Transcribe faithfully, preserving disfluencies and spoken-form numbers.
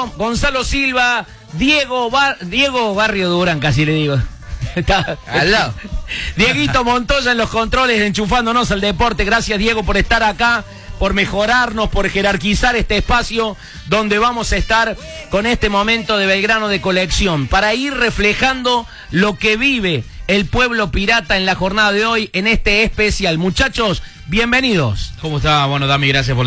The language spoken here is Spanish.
Gonzalo, Gonzalo Silva, Diego, Bar, Diego Barrio Durán, casi le digo. Está al lado. Dieguito Montoya en los controles, enchufándonos al deporte. Gracias, Diego, por estar acá, por mejorarnos, por jerarquizar este espacio donde vamos a estar con este momento de Belgrano de colección, para ir reflejando lo que vive el pueblo pirata en la jornada de hoy, en este especial. Muchachos, bienvenidos. ¿Cómo está? Bueno, Dami, gracias por